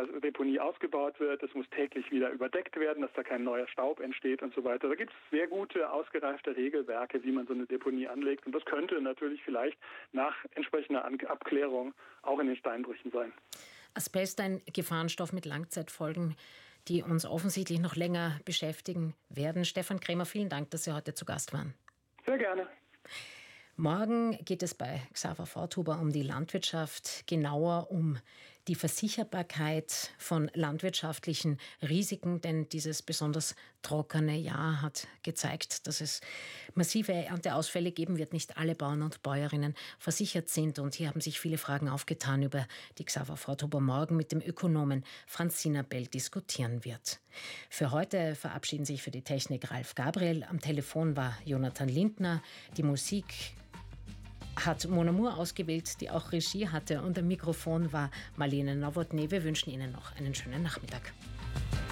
der Deponie ausgebaut wird. Es muss täglich wieder überdeckt werden, dass da kein neuer Staub entsteht und so weiter. Da gibt es sehr gute, ausgereifte Regelwerke, wie man so eine Deponie anlegt. Und das könnte natürlich vielleicht nach entsprechender Abklärung auch in den Steinbrüchen sein. Asbest, ein Gefahrenstoff mit Langzeitfolgen, die uns offensichtlich noch länger beschäftigen werden. Stefan Krämer, vielen Dank, dass Sie heute zu Gast waren. Sehr gerne. Morgen geht es bei Xaver Vorthuber um die Landwirtschaft, genauer um die Versicherbarkeit von landwirtschaftlichen Risiken, denn dieses besonders trockene Jahr hat gezeigt, dass es massive Ernteausfälle geben wird. Nicht alle Bauern und Bäuerinnen versichert sind und hier haben sich viele Fragen aufgetan, über die Xaver Vorthuber morgen mit dem Ökonomen Franz Sinabel diskutieren wird. Für heute verabschieden sich für die Technik Ralf Gabriel. Am Telefon war Jonathan Lindner. Die Musik hat Mon Amour ausgewählt, die auch Regie hatte. Und am Mikrofon war Marlene Nowotny. Wir wünschen Ihnen noch einen schönen Nachmittag.